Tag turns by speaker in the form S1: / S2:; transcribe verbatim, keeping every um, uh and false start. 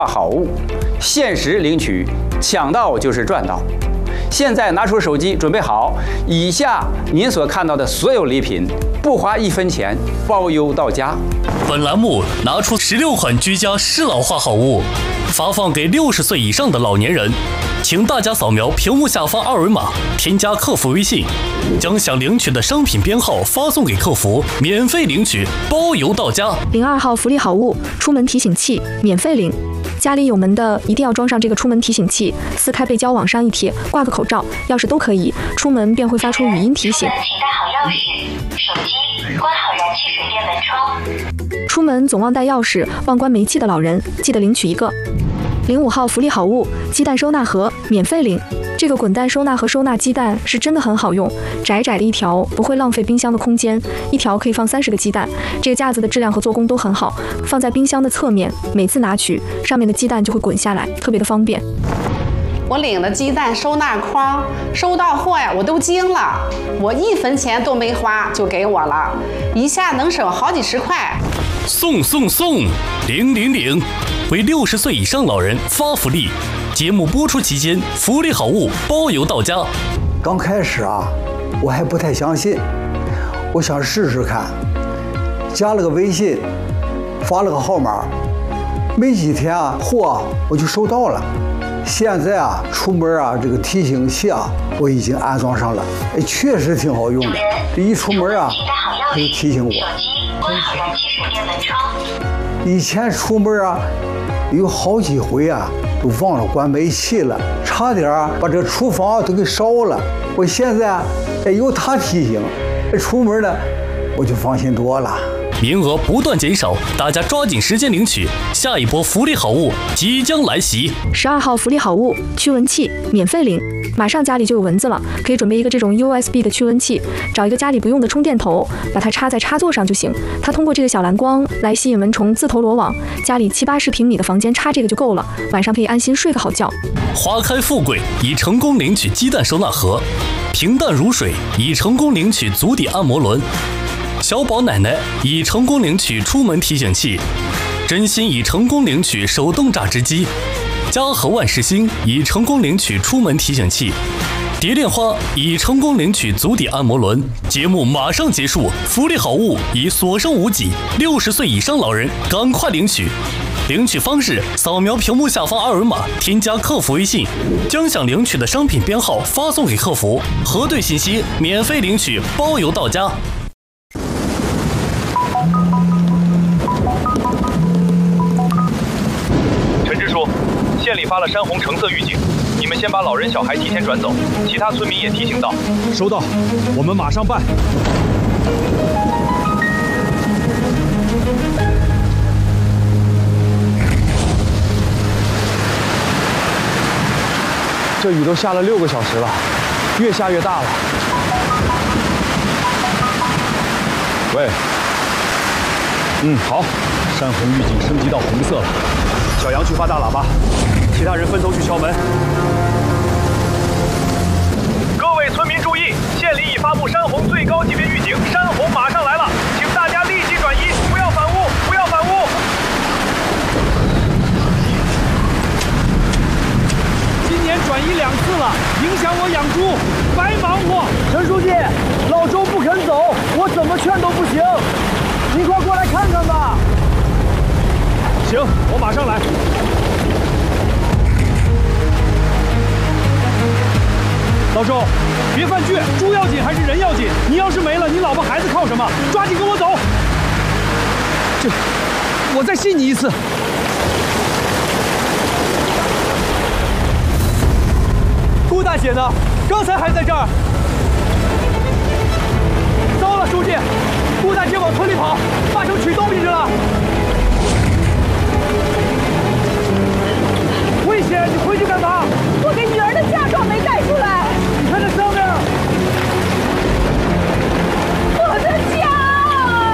S1: 好物，限时领取，抢到就是赚到。现在拿出手机，准备好，以下您所看到的所有礼品，不花一分钱，包邮到家。
S2: 本栏目拿出十六款居家适老化好物，发放给六十岁以上的老年人。请大家扫描屏幕下方二维码，添加客服微信，将想领取的商品编号发送给客服，免费领取，包邮到家。
S3: 零二号福利好物，出门提醒器，免费领。家里有门的一定要装上这个出门提醒器，撕开背胶往上一贴，挂个口罩、钥匙都可以，出门便会发出语音提醒。
S4: 请带好钥匙、手机，关好燃气水电门窗。
S3: 出门总忘带钥匙、忘关煤气的老人，记得领取一个。零五号福利好物，鸡蛋收纳盒，免费领。这个滚蛋收纳盒收纳鸡蛋是真的很好用，窄窄的一条，不会浪费冰箱的空间，一条可以放三十个鸡蛋。这个架子的质量和做工都很好，放在冰箱的侧面，每次拿取，上面的鸡蛋就会滚下来，特别的方便。
S5: 我领的鸡蛋收纳筐，收到货呀，我都惊了，我一分钱都没花就给我了，一下能省好几十块。
S2: 送送送，领领领，为六十岁以上老人发福利。节目播出期间，福利好物包邮到家。
S6: 刚开始啊，我还不太相信，我想试试看，加了个微信，发了个号码，没几天啊，货啊我就收到了。现在啊，出门啊，这个提醒器啊，我已经安装上了，哎，确实挺好用的。这一出门啊，它就提醒我。
S4: 关好燃气水电门窗。
S6: 以前出门啊，有好几回啊，都忘了关煤气了，差点啊把这个厨房都给烧了。我现在啊，哎，有它提醒，出门呢，我就放心多了。
S2: 名额不断减少，大家抓紧时间领取，下一波福利好物即将来袭。
S3: 十二号福利好物，驱蚊器，免费领。马上家里就有蚊子了，可以准备一个这种 U S B 的驱蚊器，找一个家里不用的充电头，把它插在插座上就行。它通过这个小蓝光来吸引蚊虫自投罗网，家里七八十平米的房间插这个就够了，晚上可以安心睡个好觉。
S2: 花开富贵已成功领取鸡蛋收纳盒，平淡如水已成功领取足底按摩轮。小宝奶奶已成功领取出门提醒器，真心已成功领取手动榨汁机，嘉禾万事兴已成功领取出门提醒器，蝶恋花已成功领取足底按摩轮。节目马上结束，福利好物已所剩无几，六十岁以上老人赶快领取。领取方式：扫描屏幕下方二维码，添加客服微信，将想领取的商品编号发送给客服，核对信息，免费领取，包邮到家。
S7: 陈支书，县里发了山洪橙色预警，你们先把老人小孩提前转走，其他村民也提醒到。
S8: 收到，我们马上办。这雨都下了六个小时了，越下越大了。喂，嗯，好，山洪预警升级到红色了。小杨去发大喇叭，其他人分头去敲门。
S7: 各位村民注意，县里已发布山洪最高级别预警，山洪马上来了，请大家立即转移，不要反屋，不要反屋。
S8: 今年转移两次了，影响我养猪，白忙活。陈书记，老周不肯走，我怎么劝都不行，您快过来看看吧。行，我马上来。老周，别犯倔，猪要紧还是人要紧？你要是没了，你老婆孩子靠什么？抓紧跟我走。这，我再信你一次。顾大姐呢？刚才还在这儿。糟了，书记，顾大姐往村里跑，八成取东西去了。